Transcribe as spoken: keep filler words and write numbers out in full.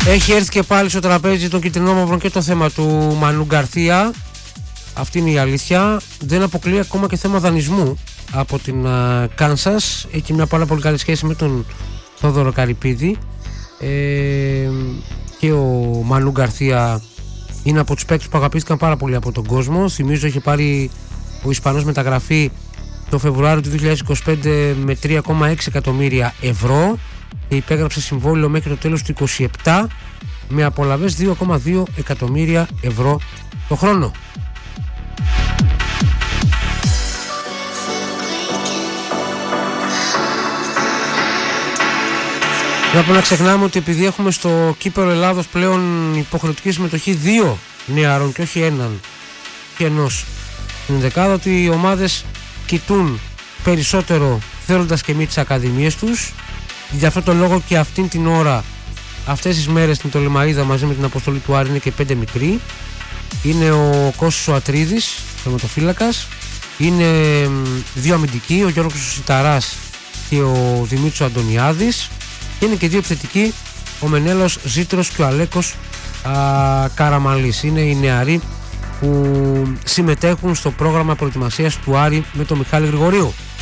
Έχει έρθει και πάλι στο τραπέζι των κυτρινόμαυρων και το θέμα του Μανού Γκαρθία. Αυτή είναι η αλήθεια. Δεν αποκλείει ακόμα και θέμα δανεισμού από την Κάνσας. Έχει μια πάρα πολύ καλή σχέση με τον Θόδωρο Καρυπίδη. Ε, και ο Μανού Γκαρθία είναι από τους παίκτες που αγαπήθηκαν πάρα πολύ από τον κόσμο. Θυμίζω είχε πάρει ο Ισπανός μεταγραφή το Φεβρουάριο του δύο χιλιάδες είκοσι πέντε με τρία κόμμα έξι εκατομμύρια ευρώ και υπέγραψε συμβόλαιο μέχρι το τέλος του είκοσι επτά με απολαβές δύο κόμμα δύο εκατομμύρια ευρώ το χρόνο. Να πω να ξεχνάμε ότι επειδή έχουμε στο κύπελλο Ελλάδος πλέον υποχρεωτική συμμετοχή δύο νεαρών και όχι έναν και ενός στην δεκάδα, ότι οι ομάδες κοιτούν περισσότερο θέλοντας και μη τις ακαδημίες τους. Για αυτόν τον λόγο και αυτήν την ώρα, αυτές τις μέρες στην Πτολεμαΐδα μαζί με την αποστολή του Άρη είναι και πέντε μικροί. Είναι ο Κώστας ο Ατρίδης, τερματοφύλακας, είναι δύο αμυντικοί, ο Γιώργος Σιταράς και ο Δημήτρης Αντωνιάδης, και είναι και δύο επιθετικοί, ο Μενέλαος Ζήτρος και ο Αλέκος α, Καραμαλής. Είναι οι νεαροί που συμμετέχουν στο πρόγραμμα προετοιμασίας του Άρη με τον Μιχάλη Γρηγορίου.